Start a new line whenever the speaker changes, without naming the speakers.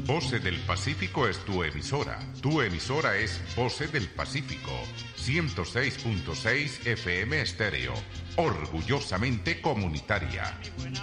Voces del Pacífico es tu emisora. Tu emisora es Voces del Pacífico. 106.6 FM Estéreo. Orgullosamente comunitaria.